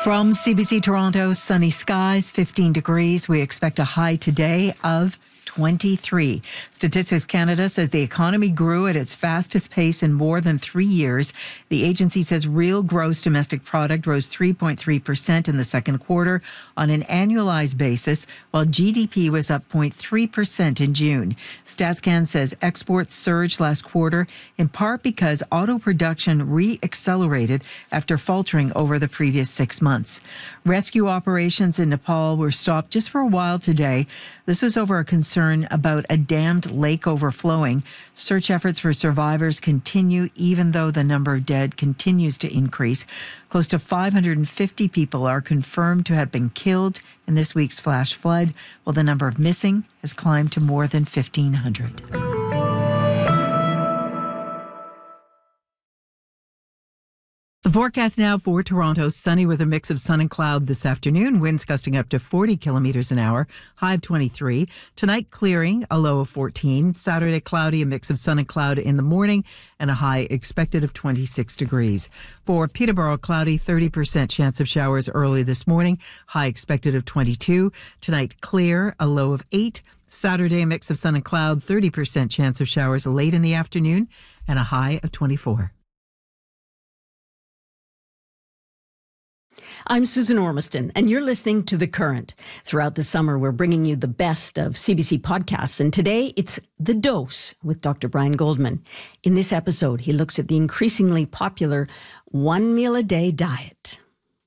From CBC Toronto, sunny skies, 15 degrees. We expect a high today of 23. Statistics Canada says the economy grew at its fastest pace in more than 3 years. The agency says real gross domestic product rose 3.3% in the second quarter on an annualized basis, while GDP was up 0.3% in June. StatsCan says exports surged last quarter, in part because auto production re-accelerated after faltering over the previous 6 months. Rescue operations in Nepal were stopped just for a while today. This was over a concern about a dammed lake overflowing. Search efforts for survivors continue, even though the number of dead continues to increase. Close to 550 people are confirmed to have been killed in this week's flash flood, while the number of missing has climbed to more than 1,500. The forecast now for Toronto, sunny with a mix of sun and cloud this afternoon. Winds gusting up to 40 kilometers an hour, high of 23. Tonight, clearing, a low of 14. Saturday, cloudy, a mix of sun and cloud in the morning, and a high expected of 26 degrees. For Peterborough, cloudy, 30% chance of showers early this morning, high expected of 22. Tonight, clear, a low of 8. Saturday, a mix of sun and cloud, 30% chance of showers late in the afternoon, and a high of 24. I'm Susan Ormiston, and you're listening to The Current. Throughout the summer, we're bringing you the best of CBC podcasts, and today it's The Dose with Dr. Brian Goldman. In this episode, he looks at the increasingly popular one-meal-a-day diet.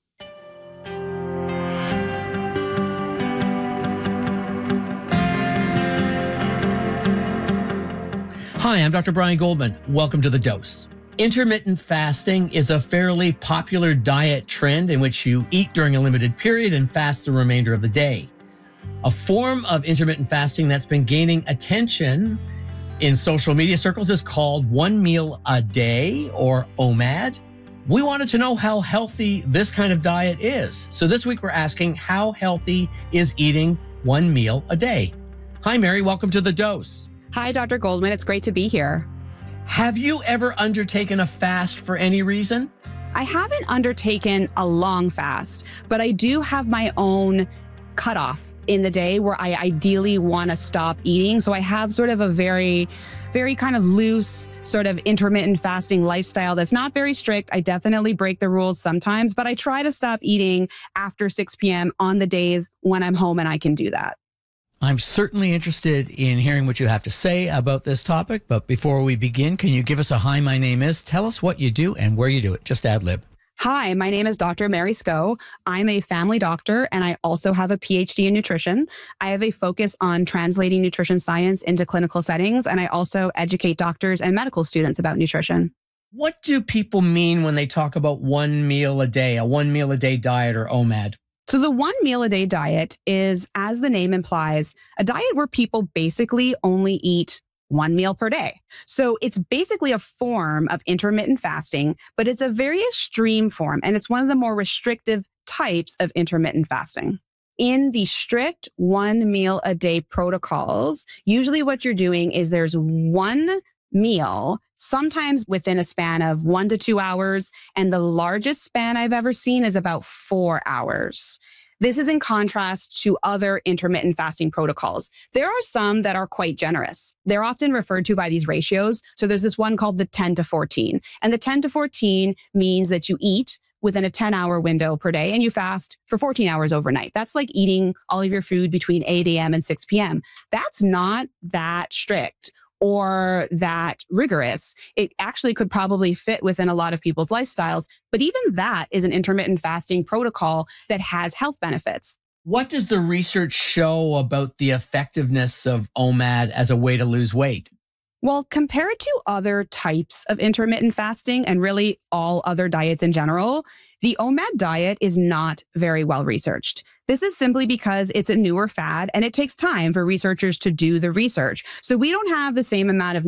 Hi, I'm Dr. Brian Goldman. Welcome to The Dose. Intermittent fasting is a fairly popular diet trend in which you eat during a limited period and fast the remainder of the day. A form of intermittent fasting that's been gaining attention in social media circles is called one meal a day, or OMAD. We wanted to know how healthy this kind of diet is. So this week we're asking, how healthy is eating one meal a day? Hi, Mary. Welcome to The Dose. Hi, Dr. Goldman. It's great to be here. Have you ever undertaken a fast for any reason? I haven't undertaken a long fast, but I do have my own cutoff in the day where I ideally want to stop eating. So I have sort of a very kind of loose sort of intermittent fasting lifestyle that's not very strict. I definitely break the rules sometimes, but I try to stop eating after 6 p.m. on the days when I'm home and I can do that. I'm certainly interested in hearing what you have to say about this topic, but before we begin, can you give us a hi, my name is, tell us what you do and where you do it, just ad lib. Hi, my name is Dr. Mary Sco. I'm a family doctor, and I also have a PhD in nutrition. I have a focus on translating nutrition science into clinical settings, and I also educate doctors and medical students about nutrition. What do people mean when they talk about one meal a day, a one meal a day diet, or OMAD? So the one meal a day diet is, as the name implies, a diet where people basically only eat one meal per day. So it's basically a form of intermittent fasting, but it's a very extreme form, and it's one of the more restrictive types of intermittent fasting. In the strict one meal a day protocols, usually what you're doing is there's one meal, sometimes within a span of 1 to 2 hours. And the largest span I've ever seen is about 4 hours. This is in contrast to other intermittent fasting protocols. There are some that are quite generous. They're often referred to by these ratios. So there's this one called the 10 to 14. And the 10 to 14 means that you eat within a 10-hour window per day and you fast for 14 hours overnight. That's like eating all of your food between 8 a.m. and 6 p.m. That's not that strict or that rigorous. It actually could probably fit within a lot of people's lifestyles, but even that is an intermittent fasting protocol that has health benefits. What does the research show about the effectiveness of OMAD as a way to lose weight? Well, compared to other types of intermittent fasting and really all other diets in general, the OMAD diet is not very well researched. This is simply because it's a newer fad and it takes time for researchers to do the research. So we don't have the same amount of